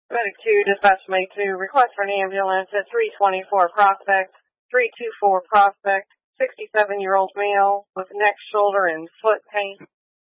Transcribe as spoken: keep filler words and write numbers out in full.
Medic two, dispatch May two, request for an ambulance at three twenty-four Prospect, three two four Prospect, sixty-seven-year-old male with neck, shoulder, and foot pain.